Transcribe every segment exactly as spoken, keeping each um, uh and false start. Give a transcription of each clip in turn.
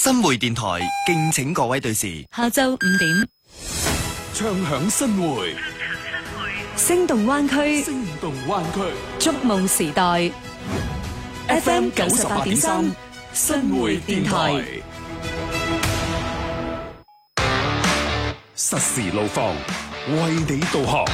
新會電台敬請各位對視。 下晝五點， 唱響新會， 聲動灣區， 聲動灣區， 觸夢時代。F M 九十八點三，新會電台。 實時路況，為你導航。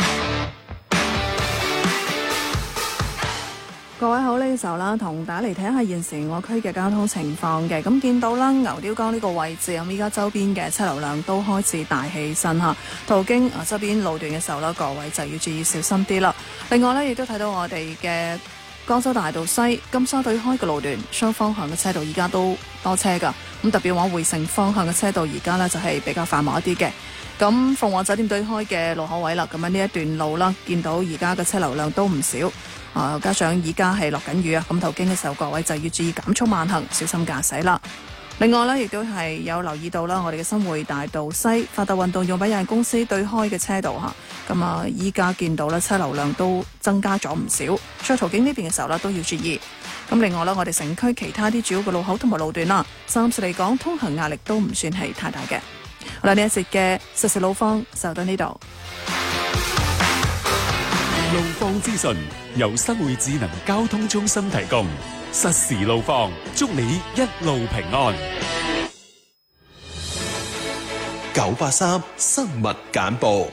各位好，呢個時候啦，同大家嚟睇下現時我區嘅交通情況嘅。咁見到啦，牛碉江呢個位置咁，依家周邊嘅車流量都開始大起身嚇。途經啊周邊路段嘅時候啦，各位就要注意小心啲啦。另外呢，亦都睇到我哋嘅江州大道西金沙對開嘅路段，雙方向嘅車道而家都多車㗎。咁特別往匯城方向嘅車道而家呢，就係比較繁忙一啲嘅。咁鳳凰酒店對開嘅路口位啦，咁樣呢一段路啦，見到而家嘅車流量都唔少。啊！加上而家係落緊雨啊，咁途經嘅時候，各位就要注意減速慢行，小心駕駛啦。另外呢，亦都係有留意到啦，我哋嘅新會大道西發達運動用品有限公司對開嘅車道嚇，咁啊，依家見到咧車流量都增加咗唔少，所以途經呢邊嘅時候咧都要注意。咁另外咧，我哋城區其他啲主要嘅路口同埋路段啦，暫時嚟講通行壓力都唔算係太大嘅。好啦，呢一節嘅實時路況就到呢度。 路況資訊由新會智能交通中心提供，實時路況，祝你一路平安。 九八三新聞簡報。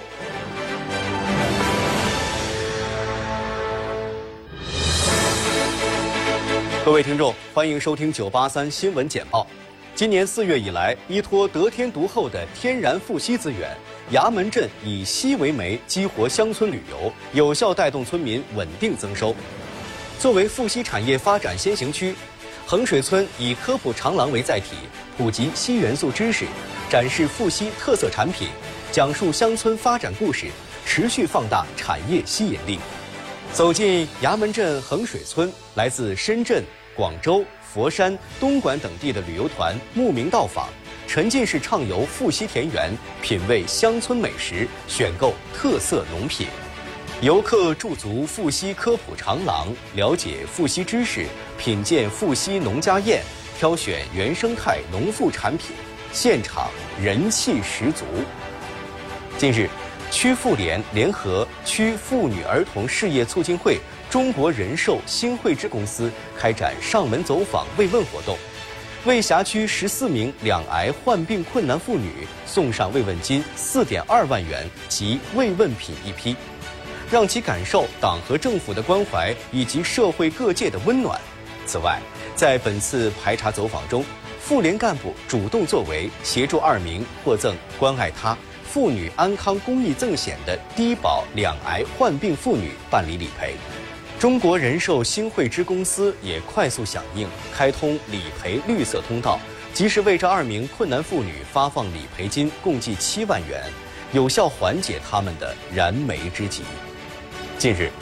各位聽眾，歡迎收聽九八三新聞簡報。今年四月以來，依託得天獨厚的天然富硒資源，衙門鎮以硒為媒，激活鄉村旅遊，有效帶動村民穩定增收。作為富硒產業發展先行區，衡水村以科普長廊為載體，普及硒元素知識，展示富硒特色產品，講述鄉村發展故事，持續放大產業吸引力。走進衙門鎮衡水村，來自深圳、廣州、佛山、東莞等地的旅遊團慕名到訪，沉浸式暢遊富硒田園，品味鄉村美食，選購特色農品。遊客駐足富硒科普長廊，了解富硒知識，品鑑富硒農家宴，挑選原生態農副產品，現場人氣十足。近日，區婦聯聯合區婦女兒童事業促進會、中國人壽新匯支公司開展上門走訪慰問活動，為轄區十四名兩癌患病困難婦女送上慰問金四點二萬元及慰問品一批，讓其感受黨和政府的關懷以及社會各界的溫暖。此外，在本次排查走訪中，婦聯幹部主動作為，協助二名獲贈關愛他婦女安康公益贈險的低保兩癌患病婦女辦理理賠。中國人壽新匯支公司也快速響應，開通理賠綠色通道，及時為這二名困難婦女發放理賠金共計七萬元，有效緩解他們的燃眉之急。近日，